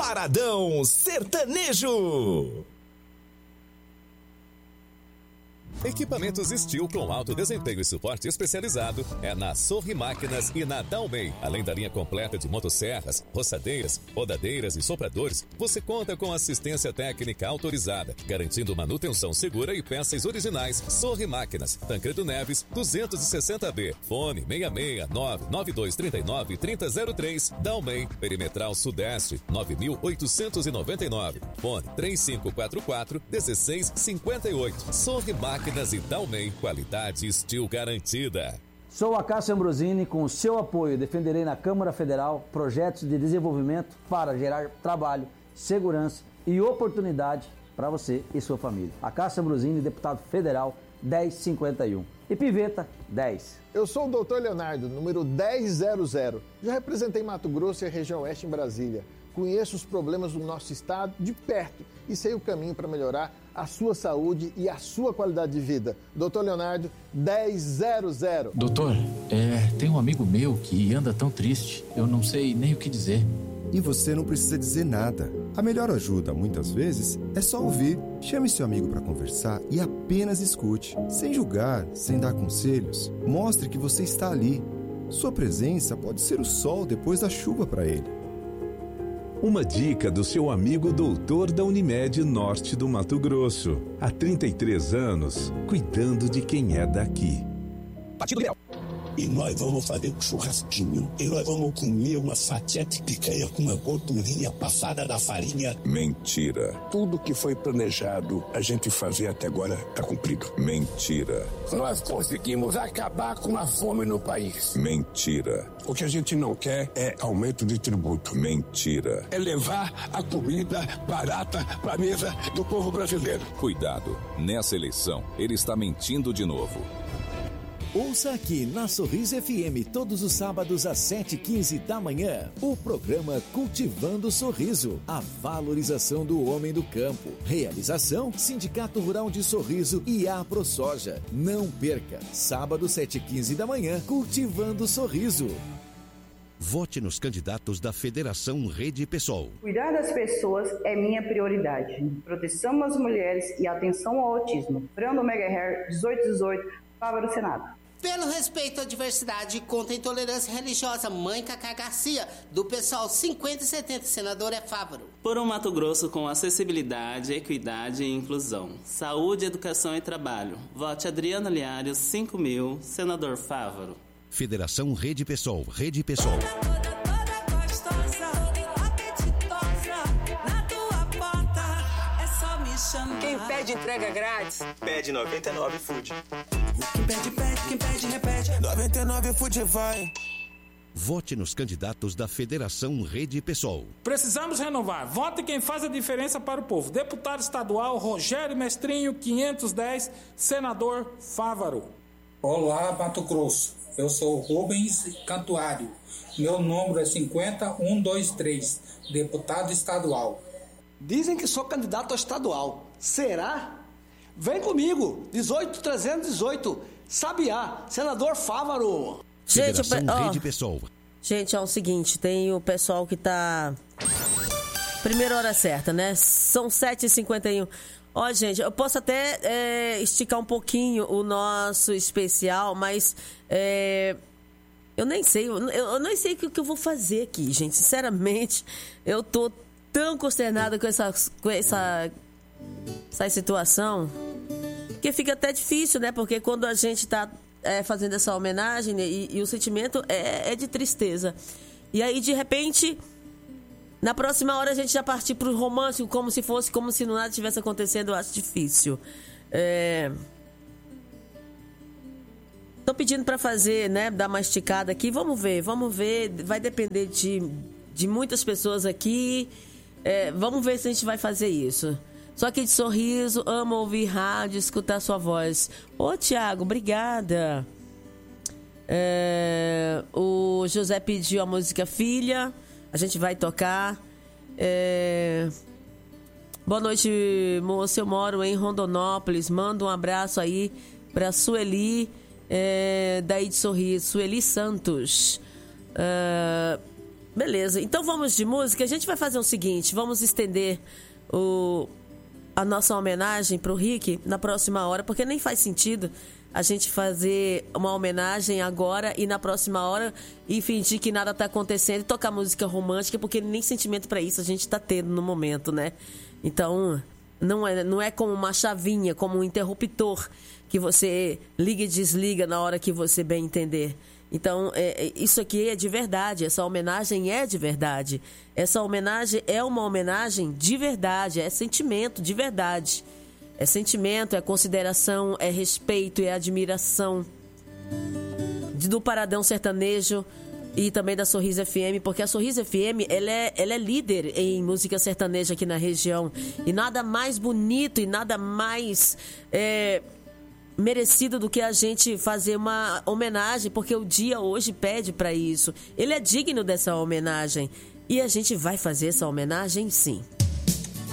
Paradão Sertanejo. Equipamentos Steel com alto desempenho e suporte especializado é na Sorri Máquinas e na Dalmei. Além da linha completa de motosserras, roçadeiras, rodadeiras e sopradores, você conta com assistência técnica autorizada, garantindo manutenção segura e peças originais. Sorri Máquinas, Tancredo Neves, 260B, fone 669-9239-3003, Dalmei, Perimetral Sudeste, 9899, fone 3544-1658. Sorri Máquinas e Dalmei, qualidade Steel garantida. Sou a Cássio Ambrosini, com o seu apoio defenderei na Câmara Federal projetos de desenvolvimento para gerar trabalho, segurança e oportunidade para você e sua família. A Cássio Ambrosini, deputado federal 1051. E Piveta 10. Eu sou o Dr. Leonardo, número 1000. Já representei Mato Grosso e a região oeste em Brasília. Conheço os problemas do nosso estado de perto e sei o caminho para melhorar a sua saúde e a sua qualidade de vida. Dr. Leonardo, 1000. Doutor, tem um amigo meu que anda tão triste, eu não sei nem o que dizer. E você não precisa dizer nada. A melhor ajuda, muitas vezes, é só ouvir. Chame seu amigo para conversar e apenas escute. Sem julgar, sem dar conselhos, mostre que você está ali. Sua presença pode ser o sol depois da chuva para ele. Uma dica do seu amigo doutor da Unimed Norte do Mato Grosso. Há 33 anos, cuidando de quem é daqui. Partido Liberal. E nós vamos fazer um churrasquinho. E nós vamos comer uma fatia de picanha com uma gordurinha passada da farinha. Mentira. Tudo que foi planejado a gente fazer até agora está cumprido. Mentira. Nós conseguimos acabar com a fome no país. Mentira. O que a gente não quer é aumento de tributo. Mentira. É levar a comida barata para a mesa do povo brasileiro. Cuidado, nessa eleição ele está mentindo de novo. Ouça aqui na Sorriso FM todos os sábados às 7h15 da manhã. O programa Cultivando Sorriso, a valorização do homem do campo. Realização Sindicato Rural de Sorriso e a ProSoja. Não perca, sábado 7h15 da manhã, Cultivando Sorriso. Vote nos candidatos da Federação Rede PSOL. Cuidar das pessoas é minha prioridade. Proteção às mulheres e atenção ao autismo. Fernando Megaher, 1818, Fávaro, Senado. Pelo respeito à diversidade e contra a intolerância religiosa, Mãe Cacá Garcia, do PSOL 5070, senador é Fávaro. Por um Mato Grosso com acessibilidade, equidade e inclusão. Saúde, educação e trabalho. Vote Adriano Liares, 5000, senador Fávaro. Federação Rede PSOL, Rede PSOL. Quem pede entrega grátis, pede 99 Food. Quem pede, pede, quem pede, repete. 99 Food vai. Vote nos candidatos da Federação Rede PSOL. Precisamos renovar. Vote quem faz a diferença para o povo. Deputado estadual Rogério Mestrinho, 510, senador Fávaro. Olá, Mato Grosso. Eu sou Rubens Cantuário. Meu número é 50123, deputado estadual. Dizem que sou candidato a estadual. Será? Vem comigo, 18318, Sabiá, senador Fávaro. Gente, Rede PSOL. Gente, é o seguinte, tem o pessoal que tá... Primeira hora certa, né? São 7h51. Ó, gente, eu posso até esticar um pouquinho o nosso especial, mas eu nem sei, eu nem sei o que eu vou fazer aqui, gente. Sinceramente, eu tô tão consternada com essa situação que fica até difícil, né? Porque quando a gente tá fazendo essa homenagem, né, e o sentimento é de tristeza. E aí, de repente, na próxima hora a gente já partir pro romance, como se nada tivesse acontecendo. Eu acho difícil. Tô pedindo para fazer, né, dar uma esticada aqui. Vamos ver. Vai depender de muitas pessoas aqui. Vamos ver se a gente vai fazer isso. Só aqui de Sorriso, amo ouvir rádio, escutar sua voz. Ô, Tiago, obrigada. O José pediu a música Filha. A gente vai tocar. Boa noite, moça. Eu moro em Rondonópolis. Manda um abraço aí pra Sueli, daí de Sorriso. Sueli Santos. Beleza, então vamos de música. A gente vai fazer o seguinte, vamos estender a nossa homenagem pro Rick na próxima hora, porque nem faz sentido a gente fazer uma homenagem agora e na próxima hora e fingir que nada tá acontecendo e tocar música romântica, porque nem sentimento pra isso a gente tá tendo no momento, né? Então, não é como uma chavinha, como um interruptor que você liga e desliga na hora que você bem entender. Então, isso aqui é de verdade, essa homenagem é de verdade. Essa homenagem é uma homenagem de verdade, é sentimento de verdade. É sentimento, é consideração, é respeito, é admiração do Paradão Sertanejo e também da Sorriso FM, porque a Sorriso FM ela é líder em música sertaneja aqui na região. E nada mais bonito e nada mais merecido do que a gente fazer uma homenagem, porque o dia hoje pede para isso. Ele é digno dessa homenagem e a gente vai fazer essa homenagem sim.